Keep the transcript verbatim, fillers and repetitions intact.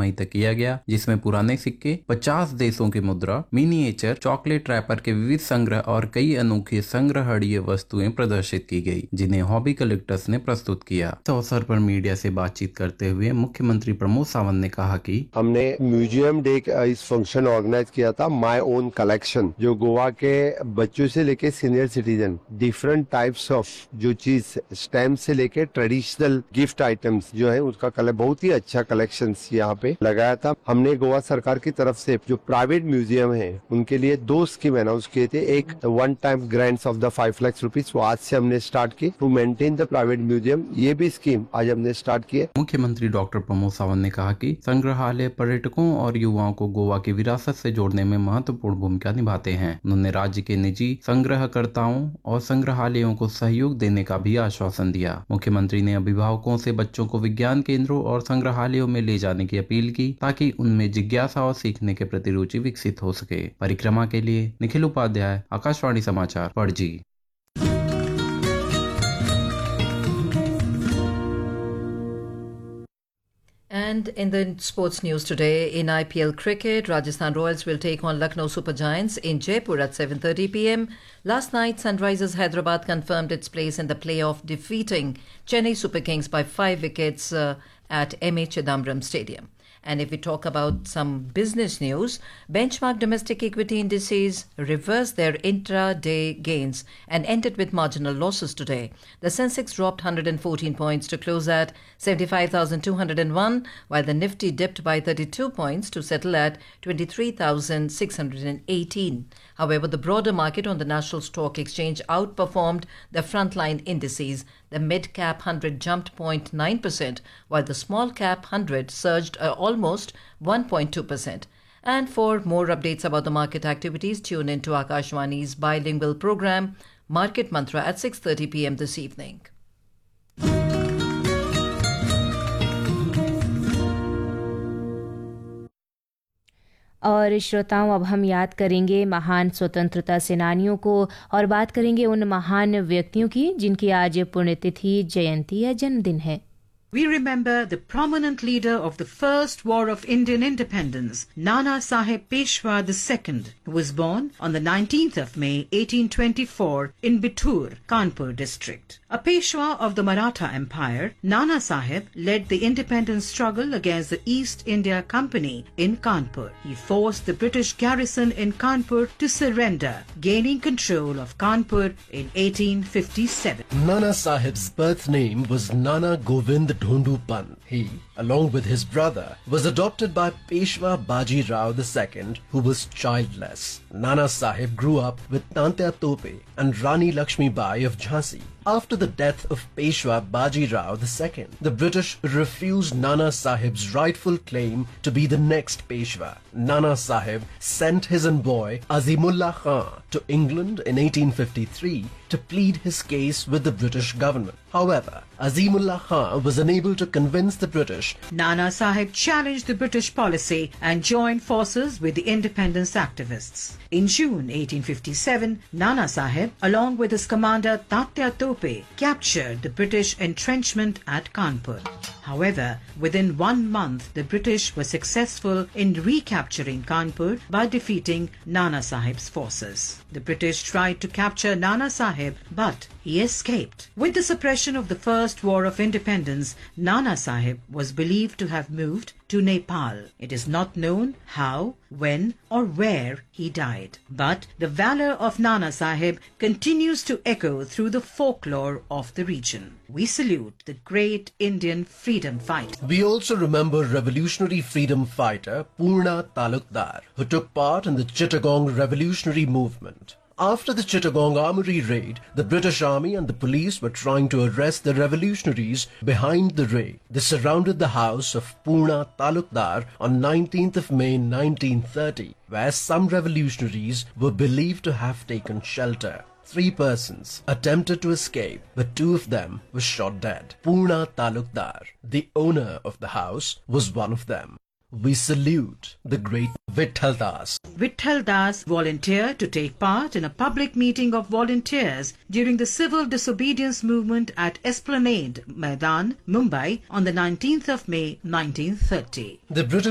मई तक किया गया, जिसमें पुराने सिक्के, पचास देशों की मुद्रा, मिनिएचर, चॉकलेट रैपर के विविध संग्रह और कई अनोखी संग्रहणीय वस्तुएं प्रदर्शित की गई, जिन्हें हॉबी कलेक्टर्स ने प्रस्तुत किया। इस अवसर पर मीडिया से बातचीत करते हुए मुख्यमंत्री प्रमोद सावंत ने कहा कि हमने म्यूजियम डे का इस फंक्शन ऑर्गेनाइज किया था, माय ओन कलेक्शन, जो गोवा के बच्चों से लेके senior citizen different types of जो चीज स्टैम्प से लेके ट्रेडिशनल गिफ्ट आइटम्स जो है उसका कले बहुत ही अच्छा कलेक्शन यहाँ पे लगाया था। हमने गोवा सरकार की तरफ से जो प्राइवेट म्यूजियम है उनके लिए दो स्कीम अनाउंस किए थे। एक one time grants of the five lakh rupees, वो आज से हमने स्टार्ट की to maintain the private museum. ये भी स्कीम आज हमने स्टार्ट की है। मुख्यमंत्री डॉक्टर प्रमोद सावंत ने कहा कि संग्रहालय पर्यटकों और युवाओं को गोवा की विरासत से जोड़ने में महत्वपूर्ण भूमिका निभाते हैं। उन्होंने राज्य के निजी संग्रहकर्ताओं और संग्रहालयों को सहयोग देने का भी आश्वासन दिया। मुख्यमंत्री ने अभिभावकों से बच्चों को विज्ञान केंद्रों और संग्रहालयों में ले जाने की अपील की, ताकि उनमें जिज्ञासा और सीखने के प्रति रुचि विकसित हो सके। परिक्रमा के लिए निखिल उपाध्याय, आकाशवाणी समाचार, Panaji. And in the sports news today, in I P L cricket, Rajasthan Royals will take on Lucknow Super Giants in Jaipur at seven thirty p m. Last night, Sunrisers Hyderabad confirmed its place in the playoff, defeating Chennai Super Kings by five wickets uh, at M A Chidambaram Stadium. And if we talk about some business news, benchmark domestic equity indices reversed their intra-day gains and ended with marginal losses today. The Sensex dropped one hundred fourteen points to close at seventy-five thousand two hundred one, while the Nifty dipped by thirty-two points to settle at twenty-three thousand six hundred eighteen. However, the broader market on the National Stock Exchange outperformed the frontline indices. The mid-cap one hundred jumped zero point nine percent, while the small-cap one hundred surged uh, almost one point two percent. And for more updates about the market activities, tune into Akashwani's bilingual program, Market Mantra, at six thirty p m this evening. और श्रोताओं, अब हम याद करेंगे महान स्वतंत्रता सेनानियों को और बात करेंगे उन महान व्यक्तियों की जिनकी आज पुण्यतिथि, जयंती या जन्मदिन है। We remember the prominent leader of the first war of Indian independence, Nana Saheb Peshwa the Second, who was born on the nineteenth of May eighteen twenty-four in Bithur, Kanpur district. A Peshwa of the Maratha Empire, Nana Saheb led the independence struggle against the East India Company in Kanpur. He forced the British garrison in Kanpur to surrender, gaining control of Kanpur in eighteen fifty-seven. Nana Saheb's birth name was Nana Govind Dhondu Pant. He, along with his brother, was adopted by Peshwa Baji Rao the Second, who was childless. Nana Saheb grew up with Tantya Tope and Rani Lakshmi Bai of Jhansi. After the death of Peshwa Baji Rao the Second, the British refused Nana Saheb's rightful claim to be the next Peshwa. Nana Saheb sent his envoy Azimullah Khan to England in eighteen fifty-three to plead his case with the British government. However, Azimullah Khan was unable to convince the British. Nana Saheb challenged the British policy and joined forces with the independence activists. In June eighteen fifty-seven, Nana Saheb, along with his commander Tatya Tope, captured the British entrenchment at Kanpur. However, within one month, the British were successful in recapturing Kanpur by defeating Nana Saheb's forces. The British tried to capture Nana Saheb, but he escaped. With the suppression of the First War of Independence, Nana Saheb was believed to have moved to Nepal. It is not known how, when or where he died. But the valor of Nana Saheb continues to echo through the folklore of the region. We salute the great Indian freedom fighter. We also remember revolutionary freedom fighter Purna Talukdar, who took part in the Chittagong revolutionary movement. After the Chittagong Armory raid, the British Army and the police were trying to arrest the revolutionaries behind the raid. They surrounded the house of Purna Talukdar on nineteenth of May nineteen thirty, where some revolutionaries were believed to have taken shelter. Three persons attempted to escape, but two of them were shot dead. Purna Talukdar, the owner of the house, was one of them. We salute the great Vitthal Das. Vitthal Das volunteered to take part in a public meeting of volunteers during the civil disobedience movement at Esplanade Maidan, Mumbai on the nineteenth of May nineteen thirty. The British